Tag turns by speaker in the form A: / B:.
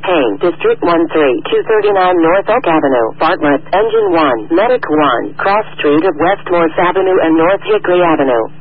A: Payne, District 13239 North Oak Avenue, Bartlett, Engine 1, Medic 1, Cross Street of West Morse Avenue and North Hickory Avenue.